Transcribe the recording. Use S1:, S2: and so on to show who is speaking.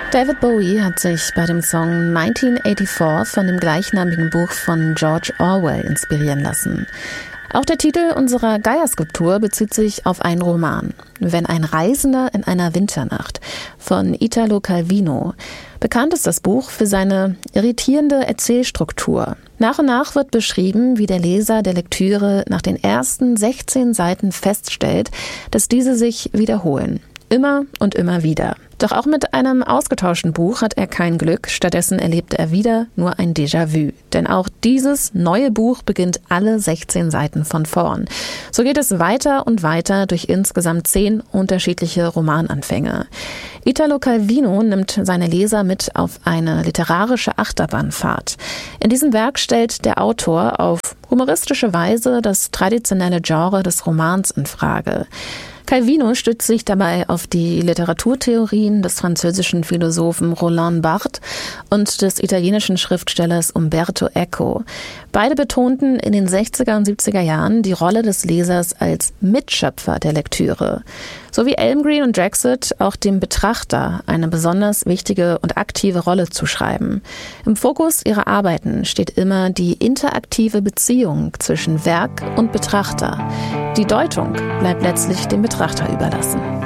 S1: David Bowie hat sich bei dem Song 1984 von dem gleichnamigen Buch von George Orwell inspirieren lassen. Auch der Titel unserer Gaia-Skulptur bezieht sich auf einen Roman, Wenn ein Reisender in einer Winternacht von Italo Calvino. Bekannt ist das Buch für seine irritierende Erzählstruktur. Nach und nach wird beschrieben, wie der Leser der Lektüre nach den ersten 16 Seiten feststellt, dass diese sich wiederholen. Immer und immer wieder. Doch auch mit einem ausgetauschten Buch hat er kein Glück. Stattdessen erlebt er wieder nur ein Déjà-vu. Denn auch dieses neue Buch beginnt alle 16 Seiten von vorn. So geht es weiter und weiter durch insgesamt 10 unterschiedliche Romananfänge. Italo Calvino nimmt seine Leser mit auf eine literarische Achterbahnfahrt. In diesem Werk stellt der Autor auf humoristische Weise das traditionelle Genre des Romans in Frage. Calvino stützt sich dabei auf die Literaturtheorien des französischen Philosophen Roland Barthes und des italienischen Schriftstellers Umberto Eco. Beide betonten in den 60er und 70er Jahren die Rolle des Lesers als Mitschöpfer der Lektüre. So wie Elmgreen und Drexit auch dem Betrachter eine besonders wichtige und aktive Rolle zuschreiben. Im Fokus ihrer Arbeiten steht immer die interaktive Beziehung zwischen Werk und Betrachter. Die Deutung bleibt letztlich dem Betrachter überlassen.